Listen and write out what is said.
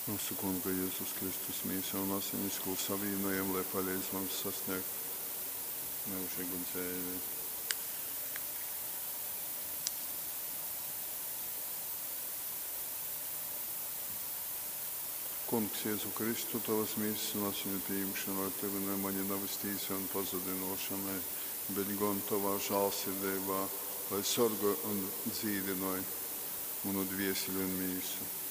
Mūsu Kunga Jēzus Kristus mīsa un asinis, ko savienojam, lai palīdz mums sasniegt mūžīgu dzīvi. Kungs, Jēzu Kristu, tavas mīsas un asinu pieņemšanai tevi ne mani nav stīsi un pazudinošanai, bet gan tavā žālsirdībā, lai sorgo un dzīvinoja manu dvieseli un mīsu.